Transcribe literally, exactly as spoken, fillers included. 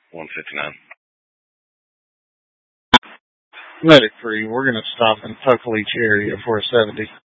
one fifty-nine. Medic three, we're going to stop in Tuckleach area for a seventy.